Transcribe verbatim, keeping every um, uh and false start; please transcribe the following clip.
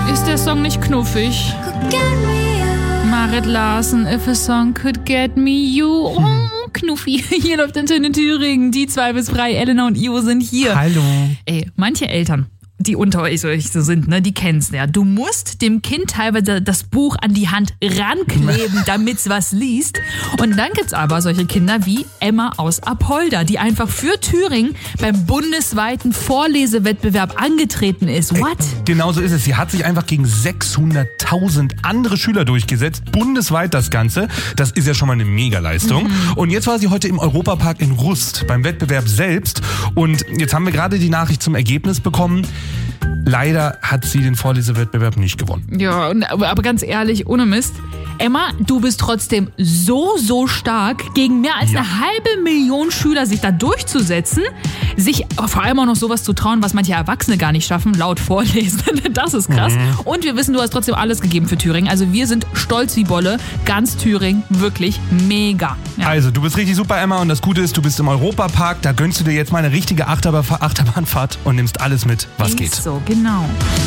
Ist der Song nicht knuffig? Marit Larsen, If a Song Could Get Me You. Oh, Knuffi. Hier läuft Antenne Thüringen. Die zwei bis drei, Elena und Ivo sind hier. Hallo. Ey, manche Eltern, die unter euch so sind, ne, die kennen's ja. Du musst dem Kind teilweise das Buch an die Hand rankleben, damit's was liest. Und dann gibt's aber solche Kinder wie Emma aus Apolda, die einfach für Thüringen beim bundesweiten Vorlesewettbewerb angetreten ist. What? Ey, genau so ist es. Sie hat sich einfach gegen sechshunderttausend andere Schüler durchgesetzt. Bundesweit das Ganze. Das ist ja schon mal eine Megaleistung. Mhm. Und jetzt war sie heute im Europapark in Rust beim Wettbewerb selbst. Und jetzt haben wir gerade die Nachricht zum Ergebnis bekommen. Leider hat sie den Vorlesewettbewerb nicht gewonnen. Ja, aber, aber ganz ehrlich, ohne Mist. Emma, du bist trotzdem so, so stark, gegen mehr als ja. eine halbe Million Schüler sich da durchzusetzen, sich vor allem auch noch sowas zu trauen, was manche Erwachsene gar nicht schaffen, laut Vorlesen. Das ist krass. Mhm. Und wir wissen, du hast trotzdem alles gegeben für Thüringen. Also wir sind stolz wie Bolle. Ganz Thüringen, wirklich mega. Ja. Also, du bist richtig super, Emma. Und das Gute ist, du bist im Europapark. Da gönnst du dir jetzt mal eine richtige Achterbahnfahrt und nimmst alles mit, was ist geht. So, genau.